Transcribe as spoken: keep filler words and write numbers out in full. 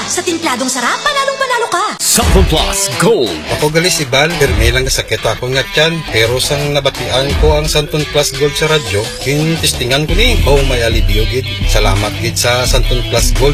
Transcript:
Sa timpladong sarap, panalong panalo ka. Santon Plus Gold. Ako gali si Bal, permi lang sakit ako nga tiyan. Pero sang nabatian ko ang Santon Plus Gold sa radyo, kinistingan ko ni. Oh, may alibyo gid. Salamat gid sa Santon Plus Gold.